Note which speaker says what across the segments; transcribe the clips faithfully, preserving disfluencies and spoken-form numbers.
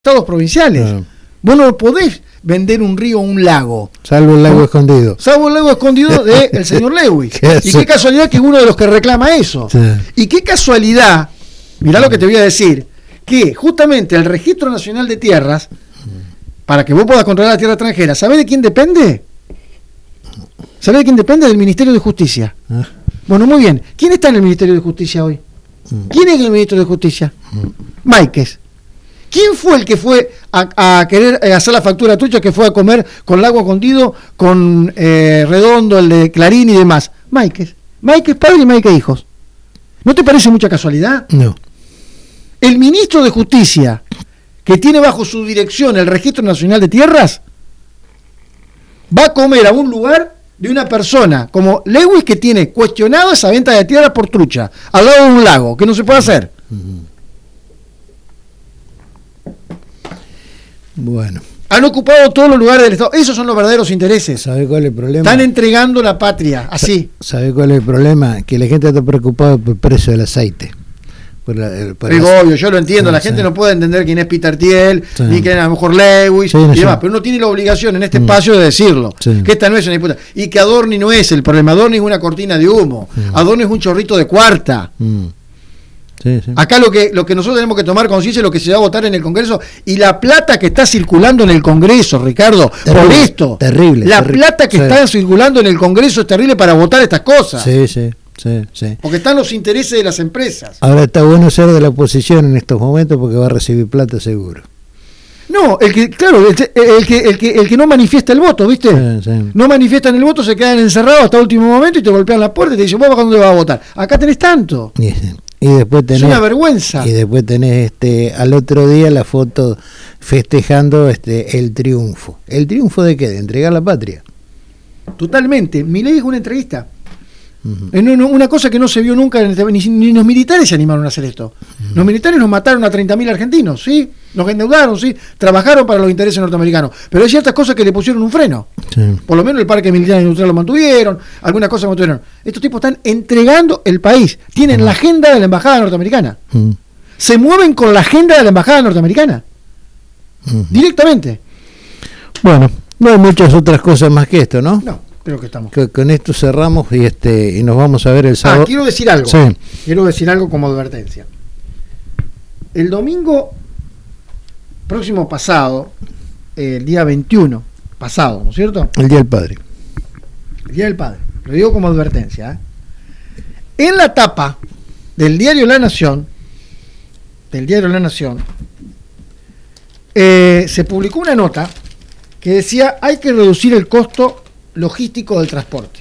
Speaker 1: estados provinciales. Ah. Vos no podés vender un río o un lago.
Speaker 2: Salvo el lago ¿no? escondido.
Speaker 1: Salvo el lago escondido del señor Lewis. ¿Qué y qué casualidad que es uno de los que reclama eso. Sí. Y qué casualidad, mirá lo que te voy a decir, que justamente el Registro Nacional de Tierras, para que vos puedas controlar la tierra extranjera, ¿sabés de quién depende? ¿Sabés de quién depende? Del Ministerio de Justicia. Ah. Bueno, muy bien. ¿Quién está en el Ministerio de Justicia hoy? ¿Quién es el ministro de Justicia? Máiquez. ¿Quién fue el que fue a, a querer hacer la factura tuya, que fue a comer con lago escondido, con eh, Redondo, el de Clarín y demás? Máiquez. Máiquez padre y Máiquez hijos. ¿No te parece mucha casualidad?
Speaker 2: No.
Speaker 1: El ministro de Justicia, que tiene bajo su dirección el Registro Nacional de Tierras, va a comer a un lugar de una persona como Lewis, que tiene cuestionado esa venta de tierra por trucha, al lado de un lago, que no se puede hacer.
Speaker 2: Uh-huh. Bueno.
Speaker 1: Han ocupado todos los lugares del Estado. Esos son los verdaderos intereses.
Speaker 2: ¿Sabe cuál es el problema?
Speaker 1: Están entregando la patria, así.
Speaker 2: ¿Sabe cuál es el problema? Que la gente está preocupada por el precio del aceite. Por la, por
Speaker 1: Digo, obvio, yo lo entiendo. Sí, la gente sí. no puede entender quién es Peter Thiel, sí. ni quién es a lo mejor Lewis, sí, no, y demás, sí. pero uno tiene la obligación en este mm. espacio de decirlo. Sí. Que esta no es una disputa. Y que Adorni no es el problema. Adorni es una cortina de humo. Mm. Adorni es un chorrito de cuarta. Mm. Sí, sí. Acá lo que lo que nosotros tenemos que tomar conciencia es lo que se va a votar en el Congreso y la plata que está circulando en el Congreso, Ricardo, terrible, por esto.
Speaker 2: Terrible.
Speaker 1: La
Speaker 2: terrible.
Speaker 1: plata que sí. está circulando en el Congreso es terrible para votar estas cosas.
Speaker 2: Sí, sí, sí, sí.
Speaker 1: Porque están los intereses de las empresas.
Speaker 2: Ahora está bueno ser de la oposición en estos momentos porque va a recibir plata seguro.
Speaker 1: No, el que, claro, el, el que el que el que no manifiesta el voto, ¿viste? Sí, sí. No manifiestan el voto, se quedan encerrados hasta el último momento y te golpean la puerta y te dicen, ¿vos cuándo vas a votar? Acá tenés tanto.
Speaker 2: Sí, sí. Y después tenés,
Speaker 1: es una vergüenza.
Speaker 2: Y después tenés este al otro día la foto festejando este el triunfo. ¿El triunfo de qué? De entregar la patria.
Speaker 1: Totalmente. Milei dijo una entrevista. Uh-huh. En una, una cosa que no se vio nunca, en este, ni, ni los militares se animaron a hacer esto. Uh-huh. Los militares nos mataron a treinta mil argentinos, ¿sí? Nos endeudaron, ¿sí? Trabajaron para los intereses norteamericanos. Pero hay ciertas cosas que le pusieron un freno. Sí. Por lo menos el parque militar industrial lo mantuvieron, algunas cosas mantuvieron. Estos tipos están entregando el país. Tienen uh-huh. la agenda de la embajada norteamericana. Uh-huh. Se mueven con la agenda de la embajada norteamericana. Uh-huh. Directamente.
Speaker 2: Bueno, no hay muchas otras cosas más que esto, ¿no?
Speaker 1: No. Creo que estamos.
Speaker 2: Que con esto cerramos y este y nos vamos a ver el sábado.
Speaker 1: Ah, quiero decir algo.
Speaker 2: Sí.
Speaker 1: Quiero decir algo como advertencia. El domingo próximo pasado, el día veintiuno, pasado, ¿no es cierto?
Speaker 2: El Día del Padre.
Speaker 1: El Día del Padre. Lo digo como advertencia. ¿eh? En la tapa del diario La Nación, del diario La Nación, eh, se publicó una nota que decía hay que reducir el costo logístico del transporte.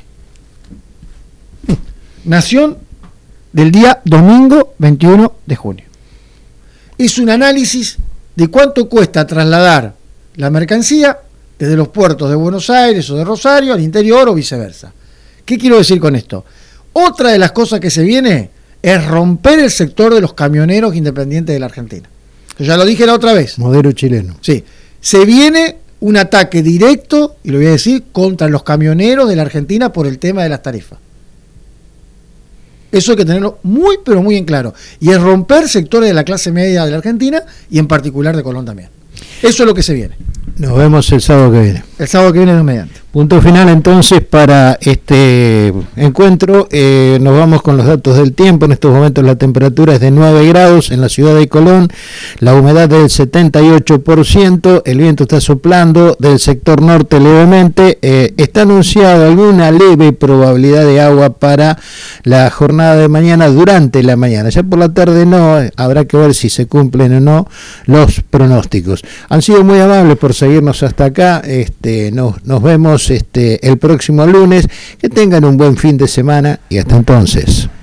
Speaker 1: Nación del día domingo veintiuno de junio. Es un análisis de cuánto cuesta trasladar la mercancía desde los puertos de Buenos Aires o de Rosario al interior o viceversa. ¿Qué quiero decir con esto? Otra de las cosas que se viene es romper el sector de los camioneros independientes de la Argentina. Yo ya lo dije la otra vez.
Speaker 2: Modelo chileno.
Speaker 1: Sí. Se viene un ataque directo, y lo voy a decir, contra los camioneros de la Argentina por el tema de las tarifas. Eso hay que tenerlo muy, pero muy en claro. Y es romper sectores de la clase media de la Argentina y en particular de Colón también. Eso es lo que se viene.
Speaker 2: Nos vemos el sábado que viene.
Speaker 1: El sábado que viene no mediante.
Speaker 2: Punto final entonces para este encuentro. Eh, nos vamos con los datos del tiempo. En estos momentos la temperatura es de nueve grados en la ciudad de Colón. La humedad del setenta y ocho por ciento. El viento está soplando del sector norte levemente. Eh, está anunciado alguna leve probabilidad de agua para la jornada de mañana durante la mañana. Ya por la tarde no. Habrá que ver si se cumplen o no los pronósticos. Han sido muy amables por seguirnos hasta acá. Este, nos, nos vemos este, el próximo lunes. Que tengan un buen fin de semana y hasta entonces.